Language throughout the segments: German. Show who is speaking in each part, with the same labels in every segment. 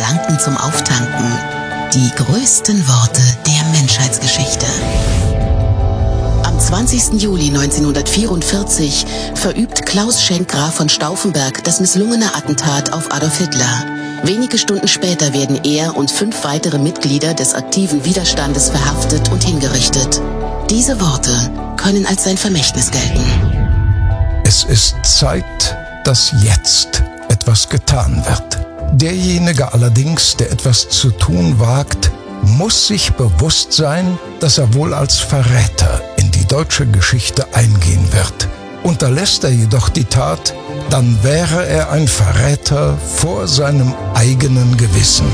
Speaker 1: Gedanken zum Auftanken. Die größten Worte der Menschheitsgeschichte. Am 20. Juli 1944 verübt Klaus Schenk Graf von Stauffenberg das misslungene Attentat auf Adolf Hitler. Wenige Stunden später werden er und 5 weitere Mitglieder des aktiven Widerstandes verhaftet und hingerichtet. Diese Worte können als sein Vermächtnis gelten.
Speaker 2: Es ist Zeit, dass jetzt etwas getan wird. Derjenige allerdings, der etwas zu tun wagt, muss sich bewusst sein, dass er wohl als Verräter in die deutsche Geschichte eingehen wird. Unterlässt er jedoch die Tat, dann wäre er ein Verräter vor seinem eigenen Gewissen.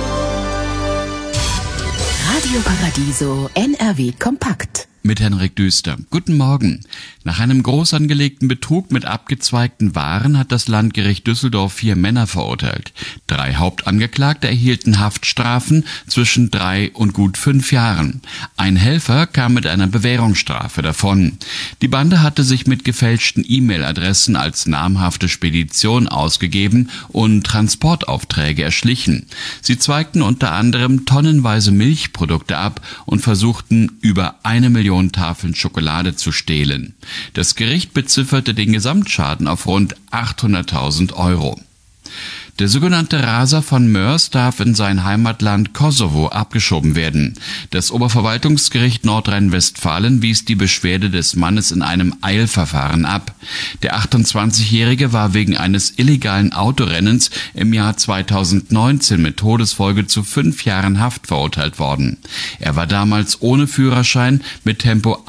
Speaker 1: Radio Paradiso NRW Kompakt.
Speaker 3: Mit Henrik Düster. Guten Morgen. Nach einem groß angelegten Betrug mit abgezweigten Waren hat das Landgericht Düsseldorf 4 Männer verurteilt. 3 Hauptangeklagte erhielten Haftstrafen zwischen 3 und gut 5 Jahren. Ein Helfer kam mit einer Bewährungsstrafe davon. Die Bande hatte sich mit gefälschten E-Mail-Adressen als namhafte Spedition ausgegeben und Transportaufträge erschlichen. Sie zweigten unter anderem tonnenweise Milchprodukte ab und versuchten über 1 Million Tafeln Schokolade zu stehlen. Das Gericht bezifferte den Gesamtschaden auf rund 800.000 Euro. Der sogenannte Raser von Moers darf in sein Heimatland Kosovo abgeschoben werden. Das Oberverwaltungsgericht Nordrhein-Westfalen wies die Beschwerde des Mannes in einem Eilverfahren ab. Der 28-Jährige war wegen eines illegalen Autorennens im Jahr 2019 mit Todesfolge zu 5 Jahren Haft verurteilt worden. Er war damals ohne Führerschein mit Tempo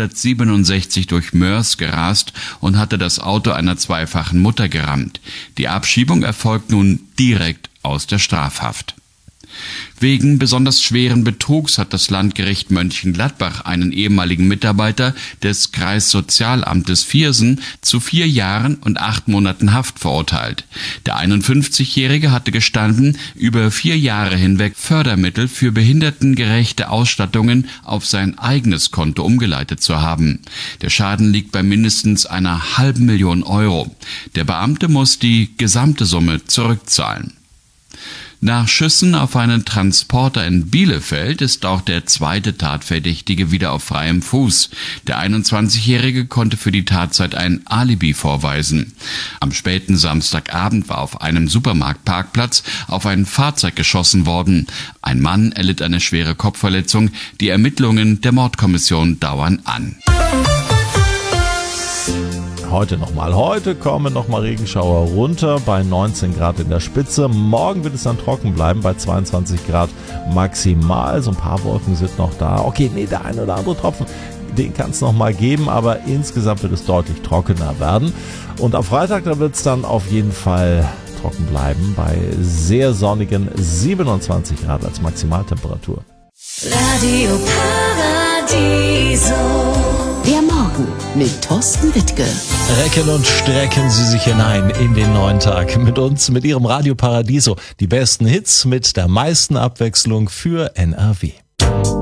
Speaker 3: 167 durch Moers gerast und hatte das Auto einer zweifachen Mutter gerammt. Die Abschiebung erfolgt nun direkt aus der Strafhaft. Wegen besonders schweren Betrugs hat das Landgericht Mönchengladbach einen ehemaligen Mitarbeiter des Kreissozialamtes Viersen zu 4 Jahren und 8 Monaten Haft verurteilt. Der 51-Jährige hatte gestanden, über 4 Jahre hinweg Fördermittel für behindertengerechte Ausstattungen auf sein eigenes Konto umgeleitet zu haben. Der Schaden liegt bei mindestens einer $500.000 Euro. Der Beamte muss die gesamte Summe zurückzahlen. Nach Schüssen auf einen Transporter in Bielefeld ist auch der zweite Tatverdächtige wieder auf freiem Fuß. Der 21-Jährige konnte für die Tatzeit ein Alibi vorweisen. Am späten Samstagabend war auf einem Supermarktparkplatz auf ein Fahrzeug geschossen worden. Ein Mann erlitt eine schwere Kopfverletzung. Die Ermittlungen der Mordkommission dauern an.
Speaker 4: Heute kommen nochmal Regenschauer runter bei 19 Grad in der Spitze. Morgen wird es dann trocken bleiben bei 22 Grad maximal. So ein paar Wolken sind noch da. Okay, der ein oder andere Tropfen, den kann es nochmal geben, aber insgesamt wird es deutlich trockener werden. Und am Freitag, da wird es dann auf jeden Fall trocken bleiben bei sehr sonnigen 27 Grad als Maximaltemperatur.
Speaker 5: Radio Paradiso.
Speaker 1: Der Morgen mit Thorsten Wittke.
Speaker 6: Recken und strecken Sie sich hinein in den neuen Tag mit uns, mit Ihrem Radio Paradiso. Die besten Hits mit der meisten Abwechslung für NRW.